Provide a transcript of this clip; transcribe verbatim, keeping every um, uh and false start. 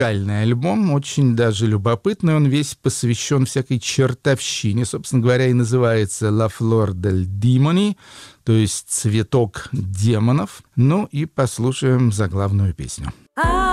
музыкальный альбом, очень даже любопытный. Он весь посвящен всякой чертовщине. Собственно говоря, и называется «La Flor del Demoni», то есть «Цветок демонов». Ну и послушаем заглавную песню.